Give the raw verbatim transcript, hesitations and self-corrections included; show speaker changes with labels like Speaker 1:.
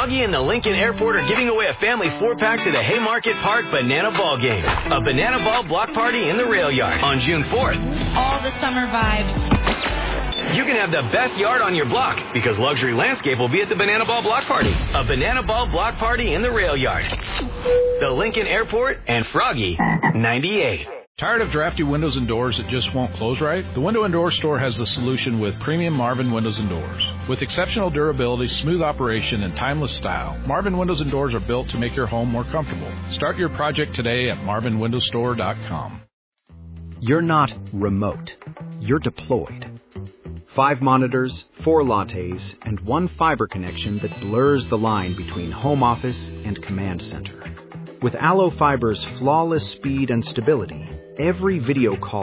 Speaker 1: Froggy and the Lincoln Airport are giving away a family four-pack to the Haymarket Park Banana Ball Game. A Banana Ball block party in the rail yard on June fourth.
Speaker 2: All the summer vibes.
Speaker 1: You can have the best yard on your block because Luxury Landscape will be at the Banana Ball block party. A Banana Ball block party in the rail yard. The Lincoln Airport and Froggy ninety-eight.
Speaker 3: Tired of drafty windows and doors that just won't close right? The Window and Door Store has the solution with premium Marvin Windows and Doors. With exceptional durability, smooth operation, and timeless style, Marvin Windows and Doors are built to make your home more comfortable. Start your project today at marvin window store dot com.
Speaker 4: You're not remote. You're deployed. Five monitors, four lattes, and one fiber connection that blurs the line between home office and command center. With Allo Fiber's flawless speed and stability, every video call